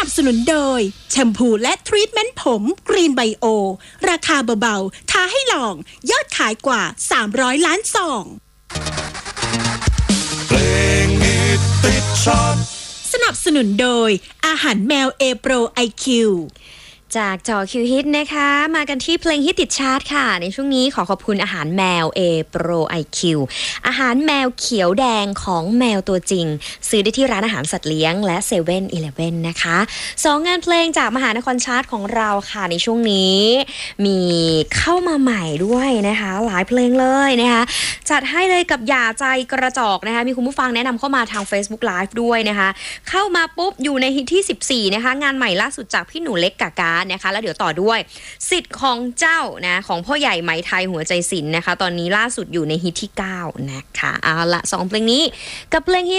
สนุนโดยแชมพูและทรีทเมนต์ผมกรีนไบโอราคาเบาๆท้าให้ลองยอดขายกว่า300ล้านซองเพลงฮิตติดชาร์ตสนับสนุนโดยอาหารแมวเอโปรไอคิวจากจอคิวฮิตนะคะมากันที่เพลงฮิตติดชาร์ตค่ะในช่วงนี้ขอขอบคุณอาหารแมว A Pro IQ อาหารแมวเขียวแดงของแมวตัวจริงซื้อได้ที่ร้านอาหารสัตว์เลี้ยงและเซเว่นอีเลฟเว่นนะคะ2งานเพลงจากมหานครชาร์ตของเราค่ะในช่วงนี้มีเข้ามาใหม่ด้วยนะคะหลายเพลงเลยนะคะจัดให้เลยกับอย่าใจกระจอกนะคะมีคุณผู้ฟังแนะนำเข้ามาทาง Facebook Live ด้วยนะคะเข้ามาปุ๊บอยู่ในฮิตที่14นะคะงานใหม่ล่าสุดจากพี่หนูเล็กกากานะคะแล้วเดี๋ยวต่อด้วยสิทธิ์ของเจ้านะของพ่อใหญ่ไหมไทยหัวใจศิลป์นะคะตอนนี้ล่าสุดอยู่ในฮิตที่9นะคะเอาละ2เพลงนี้กับเพลงฮิต